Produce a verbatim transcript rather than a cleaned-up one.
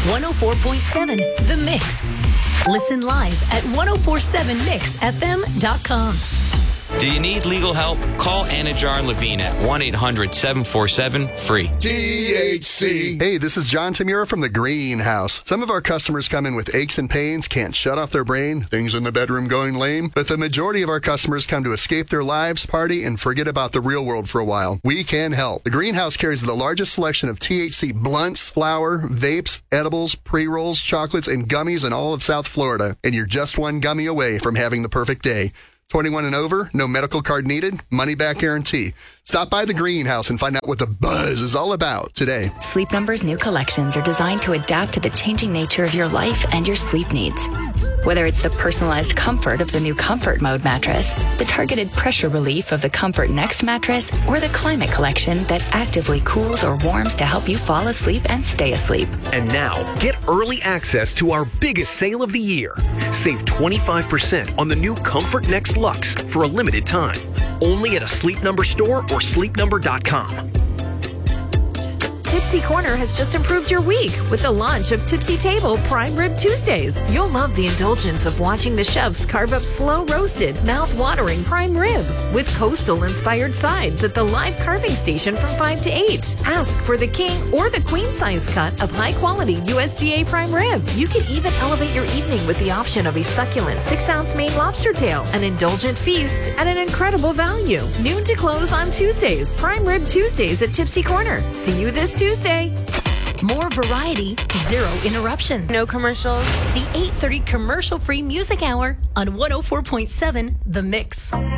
one oh four point seven The Mix. Listen live at ten forty-seven mix f m dot com. Do you need legal help? Call Anajar Levine at one eight hundred seven four seven free. T H C. Hey, this is John Tamura from the Greenhouse. Some of our customers come in with aches and pains, can't shut off their brain, things in the bedroom going lame, but the majority of our customers come to escape their lives, party, and forget about the real world for a while. We can help. The Greenhouse carries the largest selection of T H C blunts, flour, vapes, edibles, pre-rolls, chocolates, and gummies in all of South Florida, and you're just one gummy away from having the perfect day. twenty-one and over, no medical card needed, money-back guarantee. Stop by the Greenhouse and find out what the buzz is all about today. Sleep Number's new collections are designed to adapt to the changing nature of your life and your sleep needs. Whether it's the personalized comfort of the new Comfort Mode mattress, the targeted pressure relief of the Comfort Next mattress, or the Climate Collection that actively cools or warms to help you fall asleep and stay asleep. And now, get early access to our biggest sale of the year. Save twenty-five percent on the new Comfort Next Luxe for a limited time. Only at a Sleep Number store or sleep number dot com. Tipsy Corner has just improved your week with the launch of Tipsy Table Prime Rib Tuesdays. You'll love the indulgence of watching the chefs carve up slow-roasted, mouth-watering prime rib with coastal-inspired sides at the live carving station from five to eight. Ask for the king or the queen size cut of high-quality U S D A prime rib. You can even elevate your evening with the option of a succulent six-ounce Maine lobster tail, an indulgent feast at an incredible value. Noon to close on Tuesdays. Prime Rib Tuesdays at Tipsy Corner. See you this Tuesday. More variety, zero interruptions. No commercials. The eight thirty commercial-free music hour on one oh four point seven The Mix.